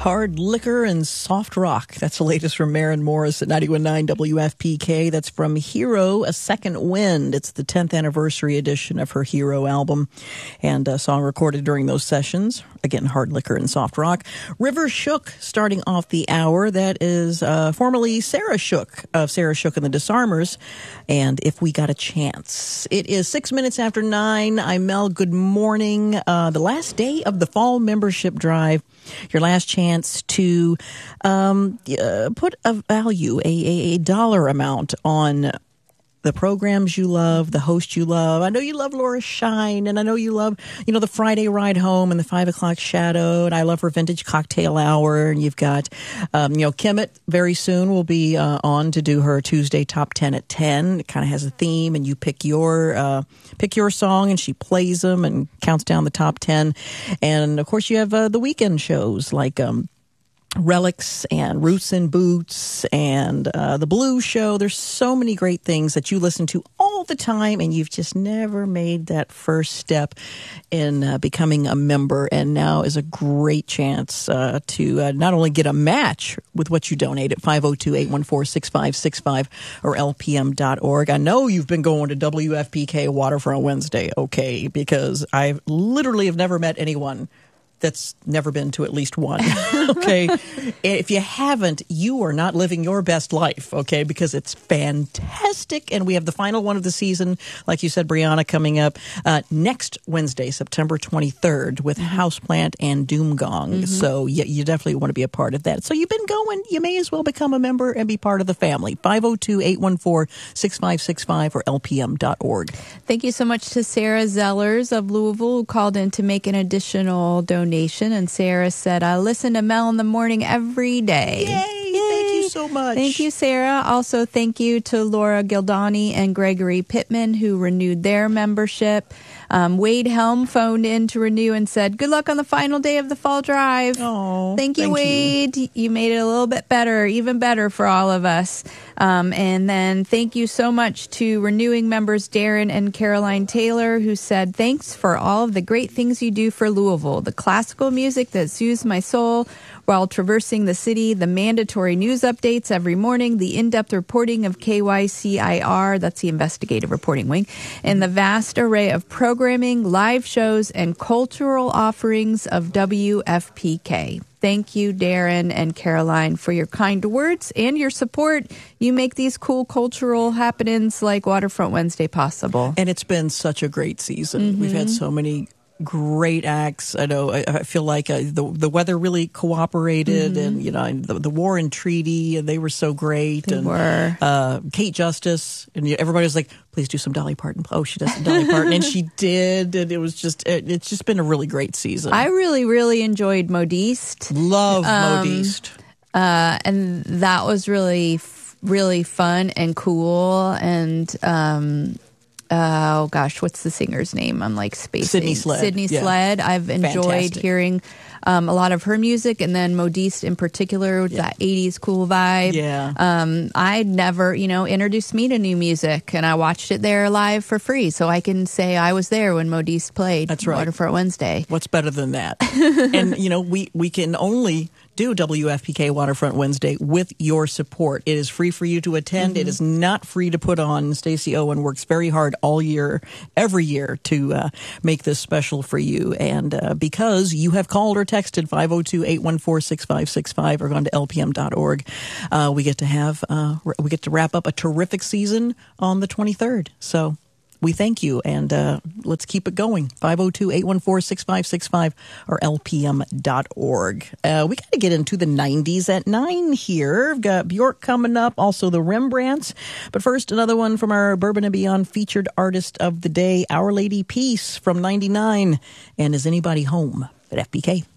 Hard Liquor and Soft Rock. That's the latest from Maren Morris at 91.9 WFPK. That's from Hero, A Second Wind. It's the 10th anniversary edition of her Hero album, and a song recorded during those sessions. Again, Hard Liquor and Soft Rock. River Shook starting off the hour. That is formerly Sarah Shook of Sarah Shook and the Disarmers. And If We Got a Chance. It is 6 minutes after 9. I'm Mel. Good morning. The last day of the fall membership drive. Your last chance to put a value, a dollar amount on the programs you love, the host you love. I know you love Laura Shine, and I know you love, the Friday Ride Home and the 5 o'clock Shadow, and I love her Vintage Cocktail Hour. And you've got, Kimmett very soon will be on to do her Tuesday Top 10 at 10. It kind of has a theme, and you pick your song, and she plays them and counts down the top 10. And of course, you have the weekend shows like Relics and Roots and Boots and the Blues Show. There's so many great things that you listen to all the time, and you've just never made that first step in becoming a member. And now is a great chance to not only get a match with what you donate at 502-814-6565 or lpm.org. I know you've been going to WFPK Waterfront Wednesday, okay, because I literally have never met anyone that's never been to at least one, okay? If you haven't, you are not living your best life, okay? Because it's fantastic, and we have the final one of the season, like you said, Brianna, coming up next Wednesday, September 23rd, with Houseplant and Doomgong. Mm-hmm. So you definitely want to be a part of that. So you've been going, you may as well become a member and be part of the family. 502-814-6565 or lpm.org. Thank you so much to Sarah Zellers of Louisville, who called in to make an additional donation. And Sarah said, I listen to Mel in the morning every day. Yay! Thank you so much. Thank you, Sarah. Also, thank you to Laura Gildani and Gregory Pittman, who renewed their membership. Wade Helm phoned in to renew and said, good luck on the final day of the fall drive. Oh, thank you, Wade. You made it a little bit better, even better for all of us. And then thank you so much to renewing members Darren and Caroline Taylor, who said, thanks for all of the great things you do for Louisville. The classical music that soothes my soul while traversing the city, the mandatory news updates every morning, the in-depth reporting of KYCIR, that's the investigative reporting wing, and the vast array of programming, live shows, and cultural offerings of WFPK. Thank you, Darren and Caroline, for your kind words and your support. You make these cool cultural happenings like Waterfront Wednesday possible. And it's been such a great season. Mm-hmm. We've had so many great acts. I know. I feel like the weather really cooperated, mm-hmm. and the war and treaty, and they were so great. They were. Kate Justice, and everybody was like, "Please do some Dolly Parton." Oh, she does some Dolly Parton, and she did. And it was just, it's just been a really great season. I really, really enjoyed Modiste. Love Modiste, and that was really, really fun and cool. And oh gosh, what's the singer's name? I'm like spacing. Sydney Sled. Sydney Sled. I've enjoyed hearing a lot of her music, and then Modiste in particular with that 80s cool vibe. Yeah. I never, introduced me to new music, and I watched it there live for free, so I can say I was there when Modiste played. That's right. Waterfront Wednesday. What's better than that? And we can only do WFPK Waterfront Wednesday with your support. It is free for you to attend. Mm-hmm. It is not free to put on. Stacey Owen works very hard all year, every year, to make this special for you. And because you have called or texted 502-814-6565 or gone to lpm.org, we get to wrap up a terrific season on the 23rd. So we thank you, and let's keep it going. 502-814-6565 or lpm.org. We got to get into the 90s at 9 here. We've got Bjork coming up, also the Rembrandts. But first, another one from our Bourbon and Beyond featured artist of the day, Our Lady Peace from 99. And Is Anybody Home at FPK?